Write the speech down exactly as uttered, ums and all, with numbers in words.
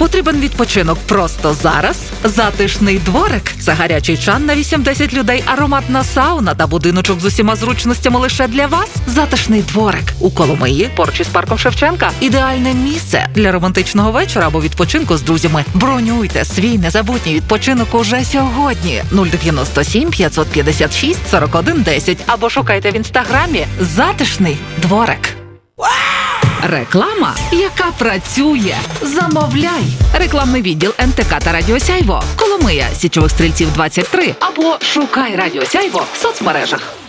Потрібен відпочинок просто зараз? Затишний дворик – це гарячий чан на вісім-десять людей, ароматна сауна та будиночок з усіма зручностями лише для вас? Затишний дворик у Коломиї, поруч із парком Шевченка. Ідеальне місце для романтичного вечора або відпочинку з друзями. Бронюйте свій незабутній відпочинок уже сьогодні. нуль дев'яносто сім п'ятсот п'ятдесят шість сорок один десять або шукайте в інстаграмі «Затишний дворик». Реклама, яка працює. Замовляй. Рекламний відділ ен те ка та Радіо Сяйво. Коломия, Січових Стрільців двадцять три або шукай Радіо Сяйво в соцмережах.